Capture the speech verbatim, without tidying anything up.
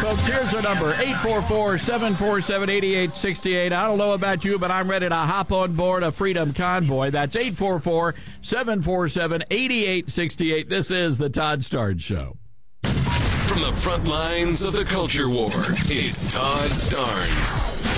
folks. Here's our number, eight four four, seven four seven, eight eight six eight. I don't know about you, but I'm ready to hop on board a Freedom Convoy. That's eight four four, seven four seven, eight eight six eight. This is the Todd Starnes Show. From the front lines of the culture war, it's Todd Starnes.